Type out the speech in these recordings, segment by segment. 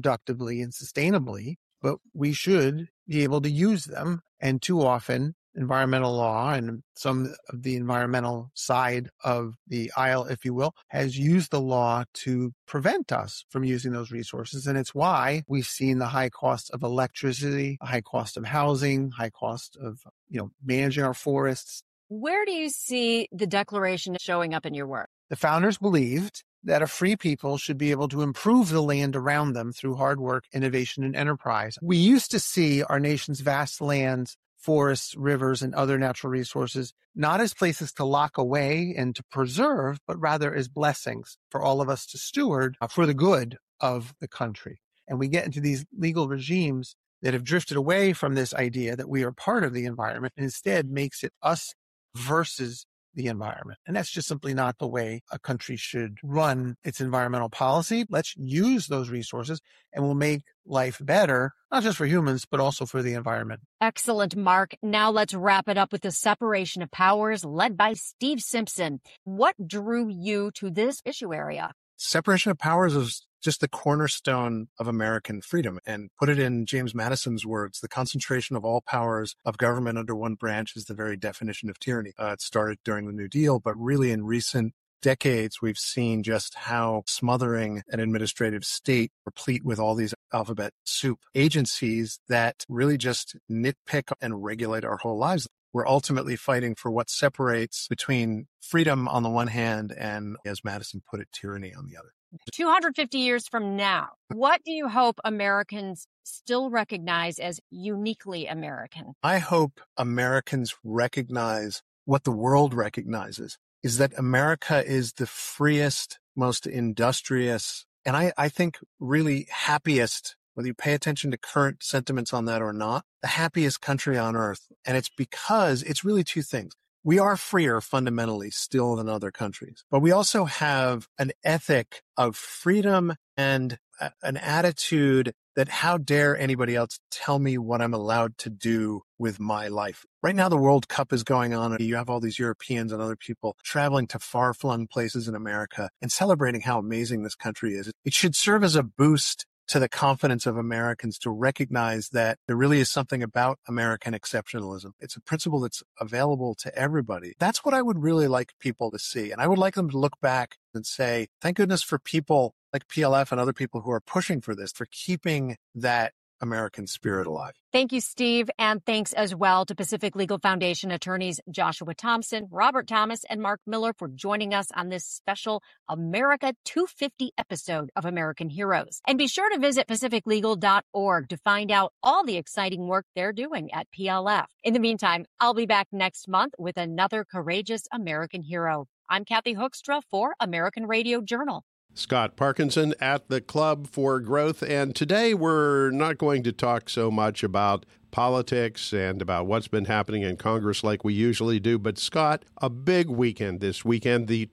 productively and sustainably, but we should be able to use them. And too often, environmental law and some of the environmental side of the aisle, if you will, has used the law to prevent us from using those resources. And it's why we've seen the high cost of electricity, high cost of housing, high cost of, managing our forests. Where do you see the Declaration showing up in your work? The founders believed that a free people should be able to improve the land around them through hard work, innovation, and enterprise. We used to see our nation's vast lands, forests, rivers, and other natural resources not as places to lock away and to preserve, but rather as blessings for all of us to steward for the good of the country. And we get into these legal regimes that have drifted away from this idea that we are part of the environment and instead makes it us versus the environment. And that's just simply not the way a country should run its environmental policy. Let's use those resources and we'll make life better, not just for humans, but also for the environment. Excellent, Mark. Now let's wrap it up with the separation of powers led by Steve Simpson. What drew you to this issue area? Separation of powers is just the cornerstone of American freedom. And put it in James Madison's words, the concentration of all powers of government under one branch is the very definition of tyranny. It started during the New Deal, but really in recent decades, we've seen just how smothering an administrative state, replete with all these alphabet soup agencies that really just nitpick and regulate our whole lives. We're ultimately fighting for what separates between freedom on the one hand and, as Madison put it, tyranny on the other. 250 years from now, what do you hope Americans still recognize as uniquely American? I hope Americans recognize what the world recognizes, is that America is the freest, most industrious, and I think really happiest, whether you pay attention to current sentiments on that or not, the happiest country on earth. And it's because it's really two things. We are freer fundamentally still than other countries, but we also have an ethic of freedom and an attitude that how dare anybody else tell me what I'm allowed to do with my life. Right now, the World Cup is going on. You have all these Europeans and other people traveling to far-flung places in America and celebrating how amazing this country is. It should serve as a boost to the confidence of Americans to recognize that there really is something about American exceptionalism. It's a principle that's available to everybody. That's what I would really like people to see. And I would like them to look back and say, thank goodness for people like PLF and other people who are pushing for this, for keeping that American spirit alive. Thank you, Steve. And thanks as well to Pacific Legal Foundation attorneys Joshua Thompson, Robert Thomas, and Mark Miller for joining us on this special America 250 episode of American Heroes. And be sure to visit pacificlegal.org to find out all the exciting work they're doing at PLF. In the meantime, I'll be back next month with another courageous American hero. I'm Kathy Hoekstra for American Radio Journal. Scott Parkinson at the Club for Growth. And today we're not going to talk so much about politics and about what's been happening in Congress like we usually do. But Scott, a big weekend this weekend, the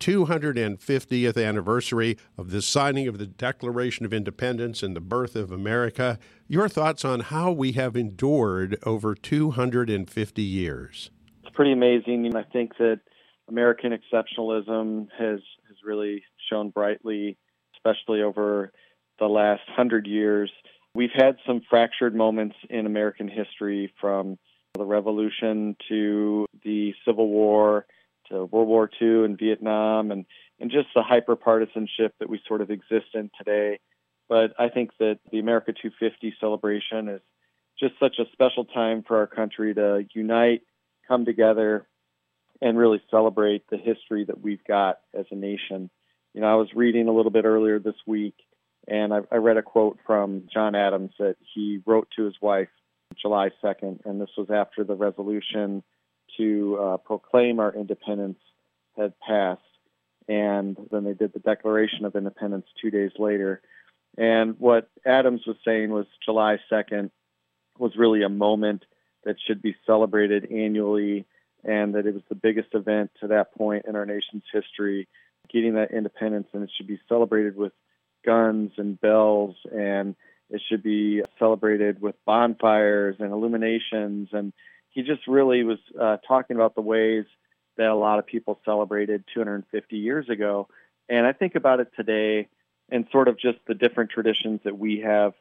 250th anniversary of the signing of the Declaration of Independence and the birth of America. Your thoughts on how we have endured over 250 years? It's pretty amazing. I think that American exceptionalism has really shone brightly, especially over the last 100 years. We've had some fractured moments in American history, from the Revolution to the Civil War to World War II and Vietnam, and just the hyper-partisanship that we sort of exist in today. But I think that the America 250 celebration is just such a special time for our country to unite, come together, and really celebrate the history that we've got as a nation. I was reading a little bit earlier this week, and I read a quote from John Adams that he wrote to his wife July 2nd, and this was after the resolution to proclaim our independence had passed, and then they did the Declaration of Independence 2 days later. And what Adams was saying was July 2nd was really a moment that should be celebrated annually, and that it was the biggest event to that point in our nation's history, getting that independence, and it should be celebrated with guns and bells, and it should be celebrated with bonfires and illuminations. And he just really was talking about the ways that a lot of people celebrated 250 years ago. And I think about it today and sort of just the different traditions that we have